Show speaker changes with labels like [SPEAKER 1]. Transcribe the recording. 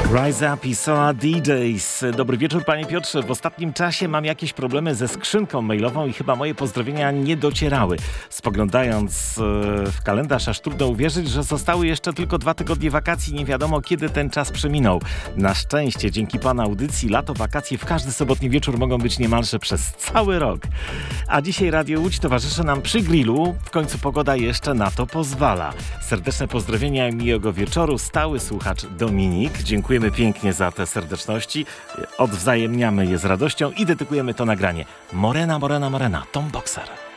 [SPEAKER 1] Rise Up i Soa DJs. Dobry wieczór, panie Piotrze. W ostatnim czasie mam jakieś problemy ze skrzynką mailową i chyba moje pozdrowienia nie docierały. Spoglądając w kalendarz, aż trudno uwierzyć, że zostały jeszcze tylko 2 tygodnie wakacji. Nie wiadomo, kiedy ten czas przeminął. Na szczęście, dzięki pana audycji, lato, wakacje w każdy sobotni wieczór mogą być niemalże przez cały rok. A dzisiaj Radio Łódź towarzyszy nam przy grillu. W końcu pogoda jeszcze na to pozwala. Serdeczne pozdrowienia i miłego wieczoru. Stały słuchacz Dominik. Dziękujemy pięknie za te serdeczności. Odwzajemniamy je z radością i dedykujemy to nagranie. Morena, Morena, Morena, Tom Boxer.